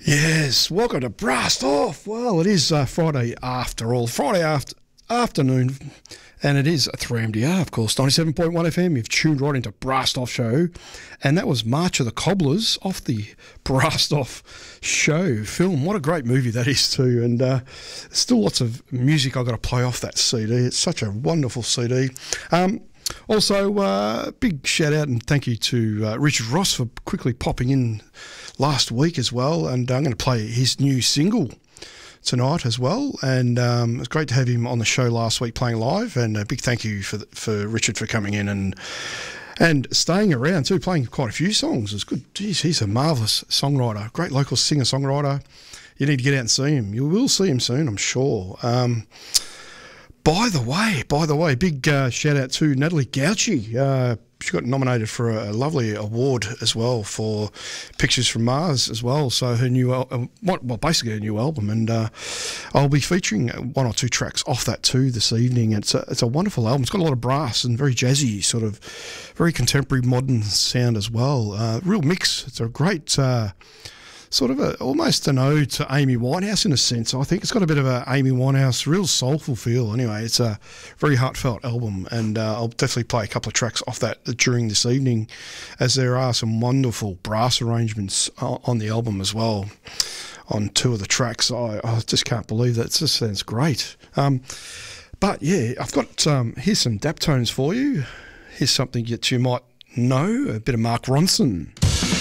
Yes, welcome to Blast Off. Well, it is Friday after all, afternoon, and it is 3MDR, of course, 97.1 FM. You've tuned right into Blast Off show, and that was March of the Cobblers off the Blast Off show film. What a great movie that is too, and still lots of music I've got to play off that CD. It's such a wonderful CD. Also, big shout out and thank you to Richard Ross for quickly popping in last week as well, and I'm going to play his new single tonight as well, and it's great to have him on the show last week playing live, and a big thank you for Richard for coming in and staying around too, playing quite a few songs. It's good. Geez, he's a marvellous songwriter, great local singer-songwriter. You need to get out and see him. You will see him soon, I'm sure. By the way, big shout out to Natalie Gauci. She got nominated for a lovely award as well for Pictures from Mars as well. So her new, basically her new album, and I'll be featuring one or two tracks off that too this evening. It's a wonderful album. It's got a lot of brass and very jazzy, sort of very contemporary modern sound as well. Real mix. It's a great. Sort of almost an ode to Amy Winehouse in a sense. I think it's got a bit of a Amy Winehouse, real soulful feel. Anyway, it's a very heartfelt album, and I'll definitely play a couple of tracks off that during this evening, as there are some wonderful brass arrangements on the album as well. On two of the tracks, I just can't believe that. It just sounds great. But yeah, I've got here's some Daptones for you. Here's something that you might know, a bit of Mark Ronson.